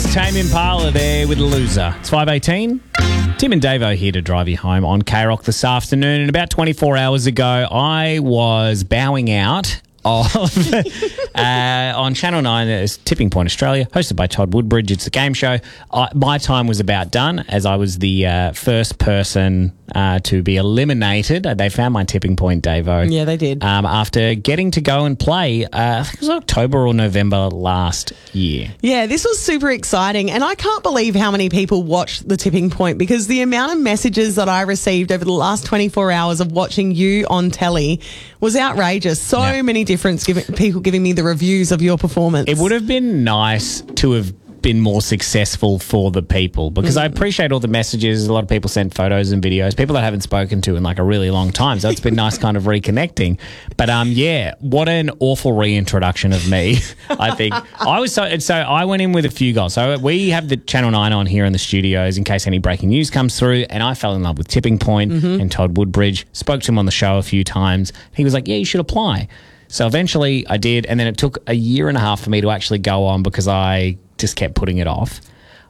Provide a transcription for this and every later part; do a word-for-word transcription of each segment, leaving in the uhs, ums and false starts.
Tame Impala there with Loser. It's five eighteen. Tim and Davo here to drive you home on K-Rock this afternoon. And about twenty-four hours ago, I was bowing out of uh, on Channel nine, it's Tipping Point Australia, hosted by Todd Woodbridge. It's a game show. I, my time was about done as I was the uh, first person uh, to be eliminated. They found my tipping point, Davo. Yeah, they did. Um, after getting to go and play, uh, I think it was October or November last year. Yeah, this was super exciting. And I can't believe how many people watched the tipping point, because the amount of messages that I received over the last twenty-four hours of watching you on telly was outrageous. So Yeah. many different giving, people giving me the reviews of your performance. It would have been nice to have been more successful for the people, because mm. I appreciate all the messages. A lot of people sent photos and videos, people that I haven't spoken to in like a really long time. So it's been nice kind of reconnecting. But um, yeah, what an awful reintroduction of me. I think I was so, so I went in with a few goals. So we have the Channel nine on here in the studios in case any breaking news comes through. And I fell in love with Tipping Point mm-hmm. and Todd Woodbridge. Spoke to him on the show a few times. He was like, yeah, you should apply. So eventually I did. And then it took a year and a half for me to actually go on, because I just kept putting it off.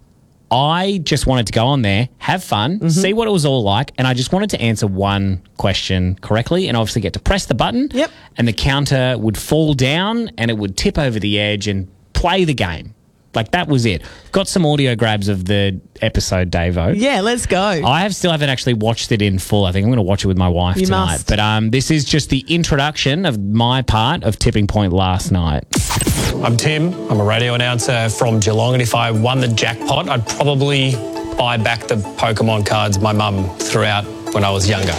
I just wanted to go on there, have fun, mm-hmm. see what it was all like, and I just wanted to answer one question correctly and obviously get to press the button, yep. and the counter would fall down and it would tip over the edge and play the game. Like, that was it. Got some audio grabs of the episode, Davo. Yeah, let's go. I have still haven't actually watched it in full. I think I'm going to watch it with my wife you tonight. Must. But um, this is just the introduction of my part of Tipping Point last night. I'm Tim. I'm a radio announcer from Geelong, and if I won the jackpot, I'd probably buy back the Pokemon cards my mum threw out when I was younger.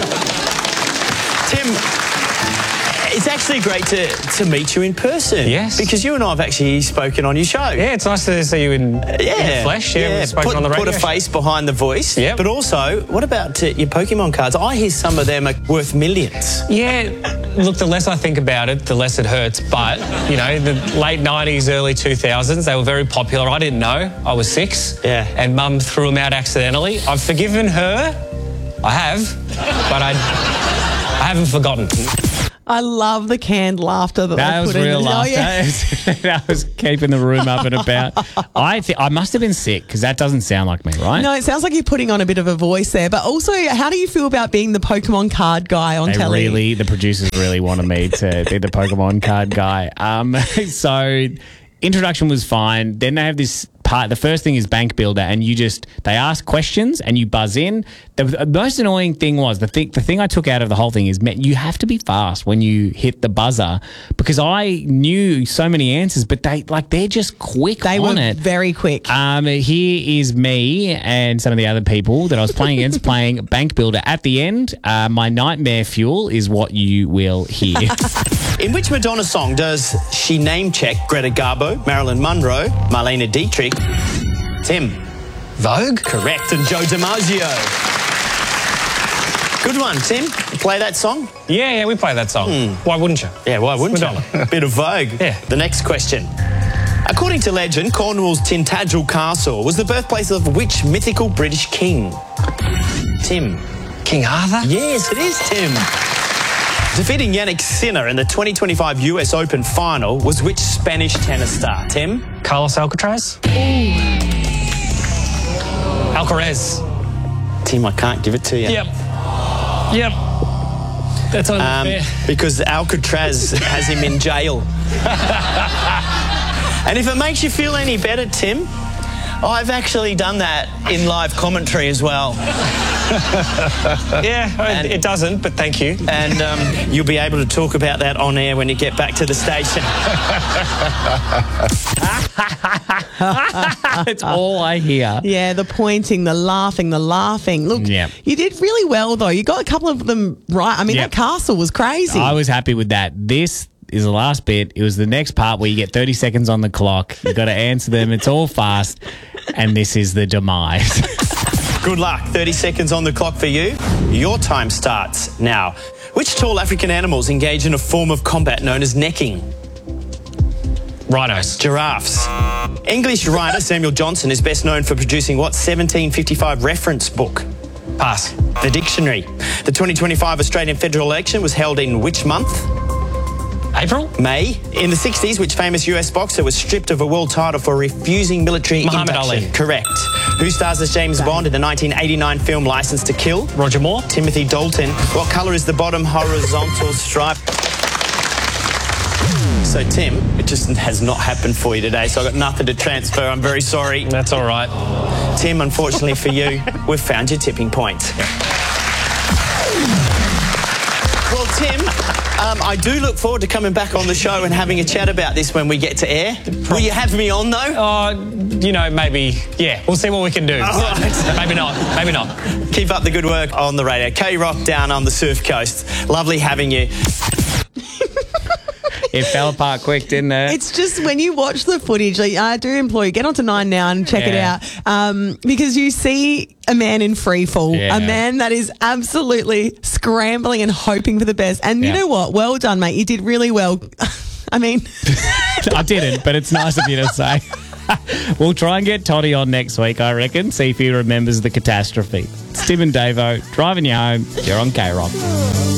Tim, it's actually great to, to meet you in person. Yes. Because you and I have actually spoken on your show. Yeah, it's nice to see you in, uh, yeah. in the flesh. Yeah, yeah. we've spoken put, on the radio. Put a face behind the voice. Yeah. But also, what about uh, your Pokemon cards? I hear some of them are worth millions. Yeah, look, the less I think about it, the less it hurts. But, you know, the late nineties, early two thousands, they were very popular. I didn't know. I was six. Yeah. And Mum threw them out accidentally. I've forgiven her. I have. But I, I haven't forgotten. I love the canned laughter that, that they was put real in. laughter. Oh, yeah. That was keeping the room up and about. I th- I must have been sick, because that doesn't sound like me, right? No, it sounds like you're putting on a bit of a voice there. But also, how do you feel about being the Pokemon card guy on they telly? Really, the producers really wanted me to be the Pokemon card guy. Um, so introduction was fine. Then they have this part. The first thing is Bank Builder, and you just they ask questions and you buzz in. The, the most annoying thing was the thing. The thing I took out of the whole thing is, man, you have to be fast when you hit the buzzer, because I knew so many answers, but they like they're just quick. They on were it. very quick. Um, here is me and some of the other people that I was playing against playing Bank Builder. At the end, uh, my nightmare fuel is what you will hear. In which Madonna song does she name check Greta Garbo, Marilyn Monroe, Marlene Dietrich? Tim. Vogue? Correct. And Joe DiMaggio. Good one, Tim. You play that song? Yeah, yeah, we play that song. Hmm. Why wouldn't you? Yeah, why wouldn't Madonna. you? Bit of Vogue. Yeah. The next question. According to legend, Cornwall's Tintagel Castle was the birthplace of which mythical British king? Tim. King Arthur? Yes, it is, Tim. Defeating Yannick Sinner in the twenty twenty-five U S Open final was which Spanish tennis star? Tim? Carlos Alcaraz? Alcaraz. Tim, I can't give it to you. Yep. Yep. That's Um, unfair. because Alcatraz has him in jail. And if it makes you feel any better, Tim, I've actually done that in live commentary as well. Yeah, And- it doesn't, but thank you. And um, you'll be able to talk about that on air when you get back to the station. It's all I hear. Yeah, the pointing, the laughing, the laughing. Look, Yeah. you did really well, though. You got a couple of them right. I mean, Yep. that castle was crazy. I was happy with that. This is the last bit. It was the next part where you get thirty seconds on the clock. You've got to answer them. It's all fast. And this is the demise. Good luck. thirty seconds on the clock for you. Your time starts now. Which tall African animals engage in a form of combat known as necking? Rhinos. Giraffes. English writer Samuel Johnson is best known for producing what seventeen fifty-five reference book? Pass. The dictionary. The twenty twenty-five Australian federal election was held in which month? April? May. In the sixties, which famous U S boxer was stripped of a world title for refusing military Muhammad induction? Ali. Correct. Who stars as James Bond in the nineteen eighty-nine film License to Kill? Roger Moore? Timothy Dalton. What colour is the bottom horizontal stripe? So, Tim, it just has not happened for you today, so I've got nothing to transfer. I'm very sorry. That's all right. Tim, unfortunately for you, we've found your tipping point. Well, Tim, um, I do look forward to coming back on the show and having a chat about this when we get to air. Will you have me on, though? Uh, you know, maybe, yeah, we'll see what we can do. right. Maybe not, maybe not. Keep up the good work on the radio. K-Rock down on the Surf Coast. Lovely having you. It fell apart quick, didn't it? It's just when you watch the footage, like, I do implore you, get onto Nine now and check Yeah. it out. Um, because you see a man in free fall, Yeah. a man that is absolutely scrambling and hoping for the best. And you Yeah. know what? Well done, mate. You did really well. I mean, I didn't, but it's nice of you to say. We'll try and get Toddy on next week, I reckon, see if he remembers the catastrophe. It's Tim and Davo driving you home. You're on K-Rock.